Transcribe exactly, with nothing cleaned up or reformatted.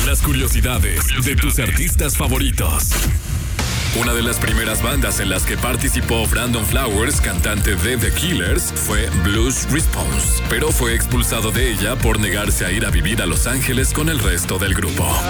Las curiosidades de tus artistas favoritos. Una de las primeras bandas en las que participó Brandon Flowers, cantante de The Killers, fue Blues Response, pero fue expulsado de ella por negarse a ir a vivir a Los Ángeles con el resto del grupo.